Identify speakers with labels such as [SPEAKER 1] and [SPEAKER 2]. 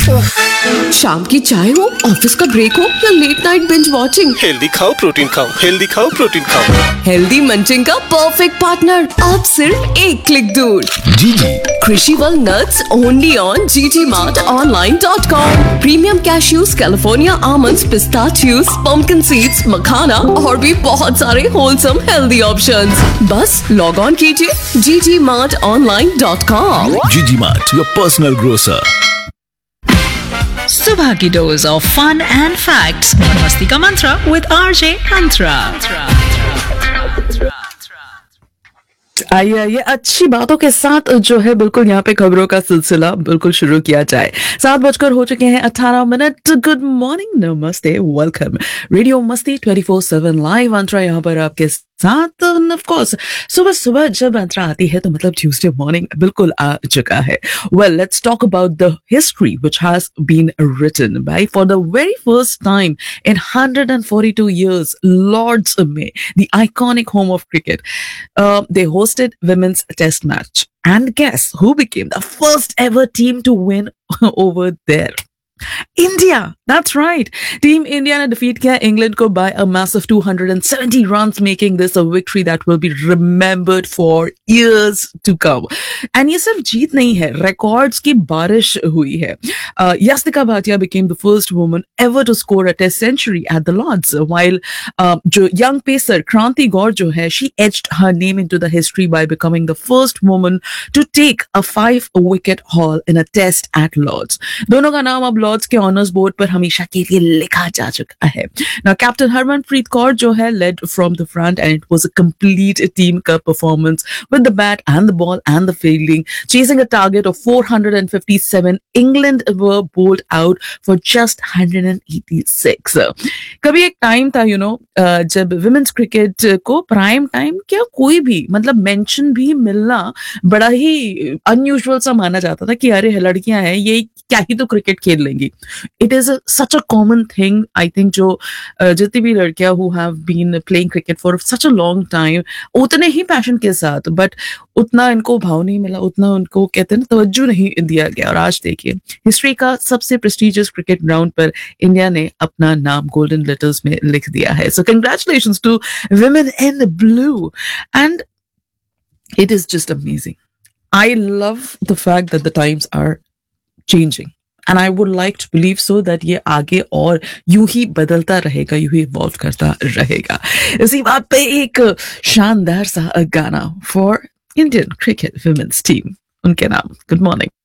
[SPEAKER 1] शाम की चाय हो, ऑफिस का ब्रेक हो या late night binge watching,
[SPEAKER 2] healthy खाओ प्रोटीन खाओ, हेल्दी खाओ प्रोटीन खाओ।
[SPEAKER 1] हेल्दी मंचिंग का परफेक्ट पार्टनर अब सिर्फ एक क्लिक दूर।
[SPEAKER 3] जीजी
[SPEAKER 1] Crunchyval nuts only on ggmartonline.com. Premium cashews, California almonds, pistachios, pumpkin seeds, मखाना और भी बहुत सारे wholesome healthy options. बस लॉग ऑन कीजिए ggmartonline.com.
[SPEAKER 3] जीजी मार्ट, योर पर्सनल ग्रोसर।
[SPEAKER 4] सुबह की dose of fun and facts, मस्ती का मंत्र विद आरजे अंतरा।
[SPEAKER 5] आइए अच्छी बातों के साथ जो है बिल्कुल यहाँ पे खबरों का सिलसिला बिल्कुल शुरू किया जाए। 7 बजकर हो चुके हैं 18 मिनट। गुड मॉर्निंग, नमस्ते, वेलकम। रेडियो मस्ती 24/7 लाइव अंतरा यहाँ पर आपके साथ। ऑफ कोर्स सुबह सुबह जब अंतरा आती है तो मतलब ट्यूसडे मॉर्निंग बिल्कुल आ चुका है। Well, let's talk about the history which has been written by for the very first time in 142 years Lord's में, the iconic home of cricket, they hosted women's test match, and guess who became the first ever team to win over there? India. That's right. Team India ने defeat किया England को by a massive 270 runs, making this a victory that will be remembered for years to come. And ये सिर्फ जीत नहीं है, records की बारिश हुई है. Yastika Bhatia became the first woman ever to score a test century at the Lords, while जो young pacer Kranti Gaur जो है, she etched her name into the history by becoming the first woman to take a 5-wicket haul in a test at Lords. दोनों का नाम अब Lord's के honours board पर हमेशा के लिए लिखा जा चुका है। Now, कैप्टन हरमनप्रीत कौर जो है led from the front, and it was a complete team का performance with the bat and the ball and the fielding, chasing a target of 457. England were bowled out for just 186. कभी एक time था जब women's cricket को prime time क्या कोई भी मतलब मेंशन भी मिलना बड़ा ही अनयूजुअल सा माना जाता था कि अरे लड़कियां हैं ये क्या ही तो क्रिकेट खेल लेंगी। It is such a common thing. I think जो जितनी भी लड़कियां who have been playing cricket for such a long time, उतने ही पैशन के साथ, बट उतना इनको भाव नहीं मिला, उतना उनको कहते हैं ना तवज्जो नहीं दिया गया। और आज देखिए हिस्ट्री का सबसे प्रेस्टिजियस क्रिकेट ग्राउंड पर इंडिया ने अपना नाम गोल्डन लेटर्स में लिख दिया है। सो congratulations to women in blue, and it is just amazing. I love the fact that the times are changing, and I would like to believe so that ये आगे और यूं ही बदलता रहेगा, यूं ही इवॉल्व करता रहेगा। इसी बात पे एक शानदार सा गाना for Indian cricket women's team, उनके नाम। Good morning.